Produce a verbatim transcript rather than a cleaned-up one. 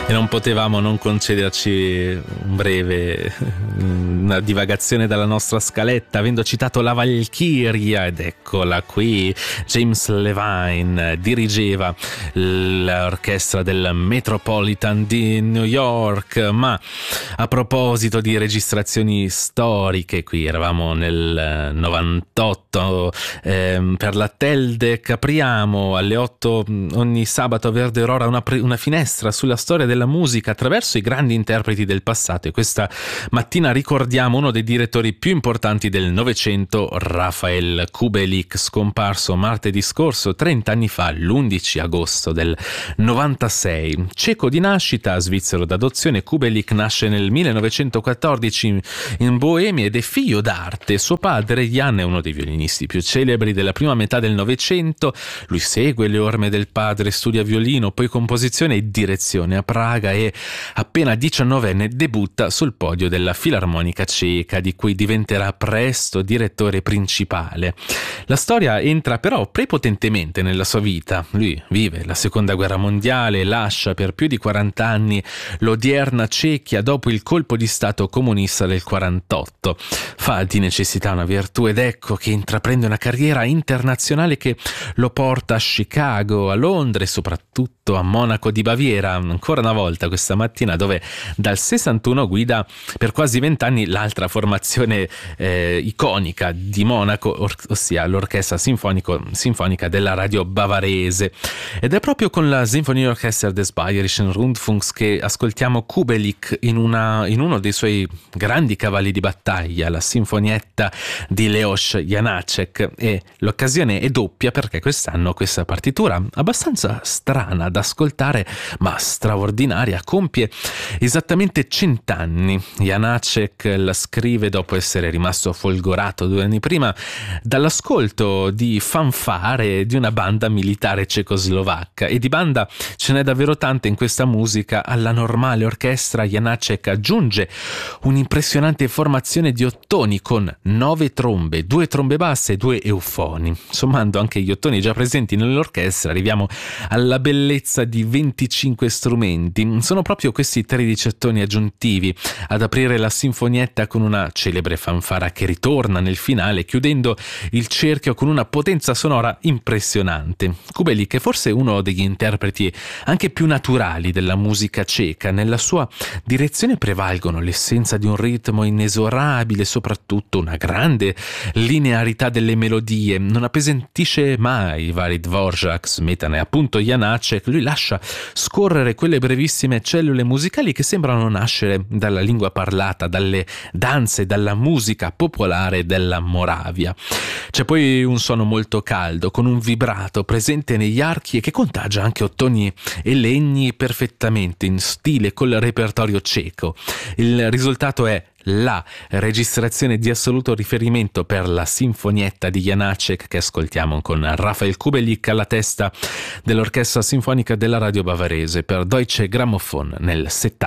E non potevamo non concederci un breve, una divagazione dalla nostra scaletta, avendo citato la Valchiria, ed eccola qui. James Levine dirigeva l'orchestra del Metropolitan di New York. Ma a proposito di registrazioni storiche, qui eravamo nel novantotto, eh, per la Teldec apriamo alle otto ogni sabato a Verde Aurora una, pre- una finestra sulla storia della musica attraverso i grandi interpreti del passato, e questa mattina ricordiamo uno dei direttori più importanti del Novecento, Rafael Kubelik, scomparso martedì scorso, trenta anni fa, l'undici agosto del novantasei. Ceco di nascita, svizzero d'adozione, Kubelik nasce nel millenovecentoquattordici in Boemia ed è figlio d'arte. Suo padre Jan è uno dei violinisti più celebri della prima metà del Novecento. Lui segue le orme del padre, studia violino, poi composizione e direzione a Praga, e appena diciannovenne debutta sul podio della Filarmonica Ceca, di cui diventerà presto direttore principale. La storia entra però prepotentemente nella sua vita. Lui vive la seconda guerra mondiale, lascia per più di quaranta anni l'odierna Cechia dopo il colpo di stato comunista del quarantotto. Fa di necessità una virtù, ed ecco che intraprende una carriera internazionale che lo porta a Chicago, a Londra e soprattutto a Monaco di Baviera, ancora una volta questa mattina, dove dal sessantuno guida per quasi vent'anni l'altra formazione eh, iconica di Monaco, or- ossia l'orchestra sinfonico, sinfonica della radio bavarese. Ed è proprio con la Sinfonieorchester des Bayerischen Rundfunks che ascoltiamo Kubelik in, una, in uno dei suoi grandi cavalli di battaglia, la sinfonietta di Leos Janáček, e l'occasione è doppia perché quest'anno questa partitura abbastanza strana da ascoltare ma straordinaria compie esattamente cent'anni. Janáček la scrive dopo essere rimasto folgorato due anni prima dall'ascolto di fanfare di una banda militare cecoslovacca, e di banda ce n'è davvero tanta in questa musica. Alla normale orchestra Janáček aggiunge un'impressionante formazione di ottoni con nove trombe, due trombe basse e due eufoni. Sommando anche gli ottoni già presenti nell'orchestra arriviamo alla bellezza di venticinque strumenti. Sono proprio questi tredici ottoni aggiuntivi ad aprire la sinfonietta con una celebre fanfara che ritorna nel finale, chiudendo il cerchio con una potenza sonora impressionante. Kubelik è forse uno degli interpreti anche più naturali della musica ceca. Nella sua direzione prevalgono l'essenza di un ritmo inesorabile e soprattutto una grande linearità delle melodie. Non appesantisce mai i vari Dvorak, Smetana e appunto Janáček. Lui lascia scorrere quelle brevissime cellule musicali che sembrano nascere dalla lingua parlata, dalle danze, dalla musica popolare della Moravia. C'è poi un suono molto caldo, con un vibrato presente negli archi e che contagia anche ottoni e legni perfettamente in stile col repertorio ceco. Il risultato è la registrazione di assoluto riferimento per la sinfonietta di Janáček che ascoltiamo con Rafael Kubelik alla testa dell'orchestra sinfonica della radio bavarese per Deutsche Grammophon nel settanta.